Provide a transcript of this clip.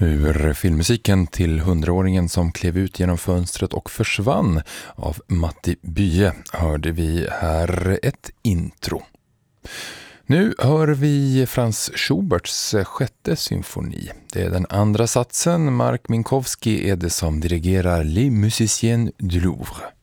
Ur filmmusiken till 100-åringen som klev ut genom fönstret och försvann av Matti Bye hörde vi här ett intro. Nu hör vi Franz Schuberts sjätte symfoni. Det är den andra satsen. Mark Minkowski är det som dirigerar Les Musiciens du Louvre.